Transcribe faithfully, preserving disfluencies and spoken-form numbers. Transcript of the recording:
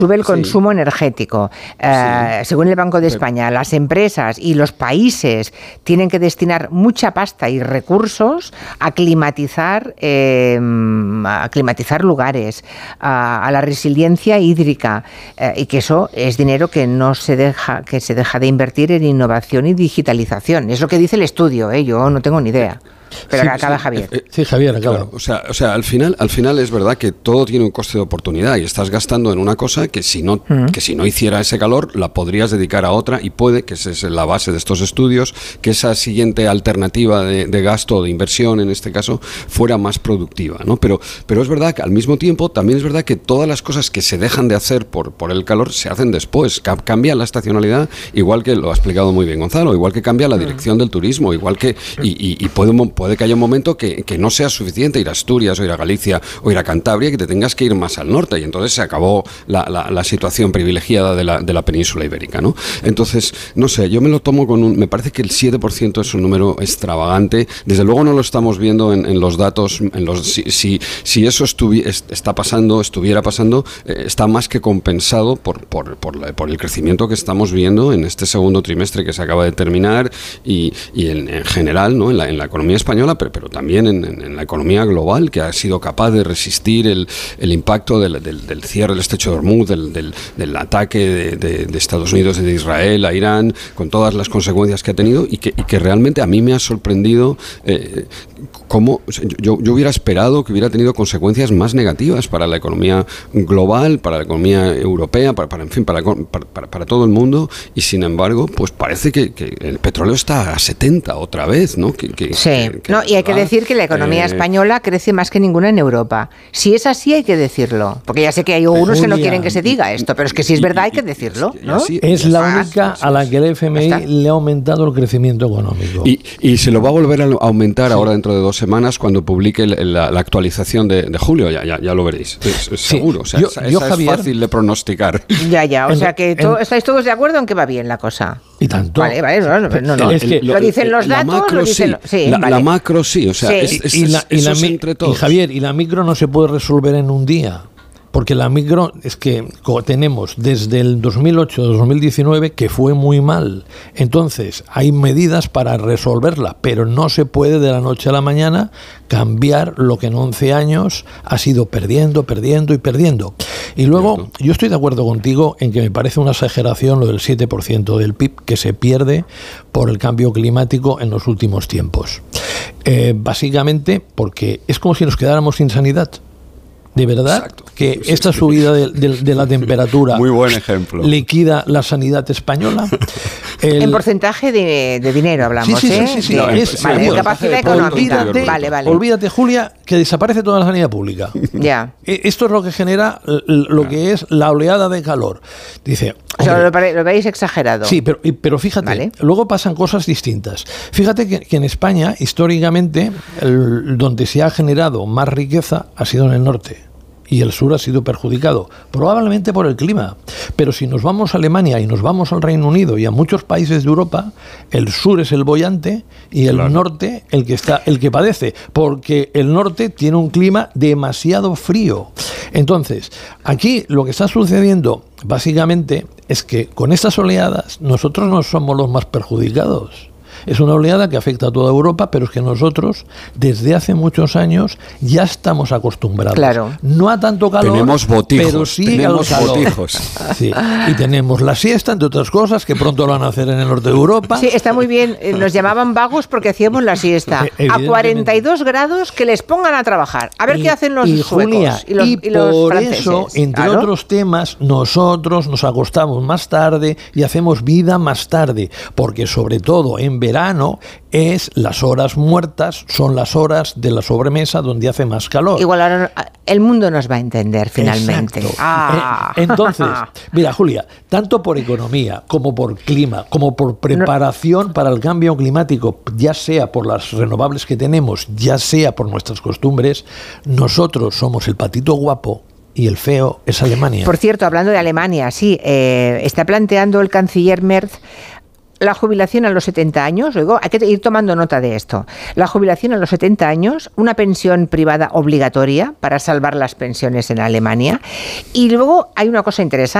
sube el consumo sí. energético. Eh, sí. Según el Banco de España, las empresas y los países tienen que destinar mucha pasta y recursos a climatizar, eh, a climatizar lugares, a, a la resiliencia hídrica, eh, y que eso es dinero que no se deja, que se deja de invertir en innovación y digitalización. Es lo que dice el estudio, ¿eh? Yo no tengo ni idea. Pero sí, acaba sí, Javier. Eh, sí, Javier, acaba. Claro, o sea, o sea, al final, al final es verdad que todo tiene un coste de oportunidad y estás gastando en una cosa que si no, uh-huh. que si no hiciera ese calor, la podrías dedicar a otra y puede, que esa es la base de estos estudios, que esa siguiente alternativa de, de gasto o de inversión, en este caso, fuera más productiva, ¿no? Pero, pero es verdad que al mismo tiempo también es verdad que todas las cosas que se dejan de hacer por, por el calor se hacen después. Cambia la estacionalidad, igual que lo ha explicado muy bien Gonzalo, igual que cambia la dirección del turismo, igual que y, y, y podemos puede que haya un momento que, que no sea suficiente ir a Asturias o ir a Galicia o ir a Cantabria, que te tengas que ir más al norte y entonces se acabó la, la, la situación privilegiada de la, de la península ibérica, ¿no? Entonces, no sé, yo me lo tomo con un... Me parece que el siete por ciento es un número extravagante. Desde luego no lo estamos viendo en, en los datos. En los, si, si, si eso estuvi, está pasando, estuviera pasando, eh, está más que compensado por, por, por, la, por el crecimiento que estamos viendo en este segundo trimestre que se acaba de terminar y, y en, en general, ¿no? en, la, en la economía española, pero pero también en, en, en la economía global, que ha sido capaz de resistir el, el impacto del, del, del cierre del estrecho de Hormuz, del, del, del ataque de, de, de Estados Unidos y de Israel a Irán, con todas las consecuencias que ha tenido y que, y que realmente a mí me ha sorprendido eh, cómo o sea, yo, yo hubiera esperado que hubiera tenido consecuencias más negativas para la economía global, para la economía europea, para, para en fin, para, para, para, para todo el mundo, y sin embargo, pues parece que, que el petróleo está a setenta otra vez, ¿no? Que, que, sí, que, que no, y hay que decir que la economía eh, española crece más que ninguna en Europa. Si es así, hay que decirlo. Porque ya sé que hay unos Julia, que no quieren que se diga esto, pero es que si es verdad hay que decirlo, ¿no? Sí, es la única a la que el F M I le ha aumentado el crecimiento económico. Y, y se lo va a volver a aumentar sí. ahora dentro de dos semanas cuando publique la, la actualización de, de julio, ya, ya, ya lo veréis. Es, es sí. seguro, o sea, yo, esa, yo, esa Javier, es fácil de pronosticar. Ya, ya, o en, sea que en, to, estáis todos de acuerdo en que va bien la cosa. Y tanto. Vale, vale, no, no, no. Es que, lo dicen los datos, macro, lo dicen... Sí. Sí, la, vale. la macro sí, o sea, sí. es, es, y, la, y, la, es entre todos. Y Javier, y la micro no se puede resolver en un día. Porque la micro es que tenemos desde el dos mil ocho a dos mil diecinueve que fue muy mal. Entonces hay medidas para resolverla, pero no se puede de la noche a la mañana cambiar lo que en once años ha sido perdiendo, perdiendo y perdiendo. Y luego Cierto. Yo estoy de acuerdo contigo en que me parece una exageración lo del siete por ciento del P I B que se pierde por el cambio climático en los últimos tiempos. Eh, básicamente porque es como si nos quedáramos sin sanidad. De verdad Exacto. que sí, esta sí. subida de, de, de la temperatura muy buen ejemplo. liquida la sanidad española. El, en porcentaje de, de dinero hablamos, sí, sí, ¿eh? Sí, sí, sí. No, es, vale, en capacidad económica. Olvídate, vale, vale. olvídate, Julia, que desaparece toda la sanidad pública. Ya. Esto es lo que genera lo que es la oleada de calor. Dice... O sea, lo, lo veis exagerado. Sí, pero, pero fíjate, vale. luego pasan cosas distintas. Fíjate que, que en España, históricamente, el, donde se ha generado más riqueza ha sido en el norte. Y el sur ha sido perjudicado, probablemente por el clima. Pero si nos vamos a Alemania y nos vamos al Reino Unido y a muchos países de Europa, el sur es el boyante y el claro. norte el que está, el que padece, porque el norte tiene un clima demasiado frío. Entonces, aquí lo que está sucediendo básicamente es que con estas oleadas nosotros no somos los más perjudicados. Es una oleada que afecta a toda Europa, pero es que nosotros, desde hace muchos años, ya estamos acostumbrados. Claro. No a tanto calor, tenemos botijos, pero sí tenemos al calor. Botijos. Sí. Y tenemos la siesta, entre otras cosas, que pronto lo van a hacer en el norte de Europa. Sí, está muy bien. Nos llamaban vagos porque hacíamos la siesta. A cuarenta y dos grados que les pongan a trabajar. A ver y, qué hacen los y suecos Julia, y los, y y los por franceses. eso, entre ¿Claro? otros temas, nosotros nos acostamos más tarde y hacemos vida más tarde. Porque sobre todo en verano es las horas muertas, son las horas de la sobremesa donde hace más calor. Igual ahora el mundo nos va a entender finalmente. Ah. Entonces, mira, Julia, tanto por economía como por clima, como por preparación no. para el cambio climático, ya sea por las renovables que tenemos, ya sea por nuestras costumbres, nosotros somos el patito guapo y el feo es Alemania. Por cierto, hablando de Alemania, sí, eh, está planteando el canciller Merz la jubilación a los setenta años, luego hay que ir tomando nota de esto. La jubilación a los setenta años, una pensión privada obligatoria para salvar las pensiones en Alemania. Y luego hay una cosa interesante.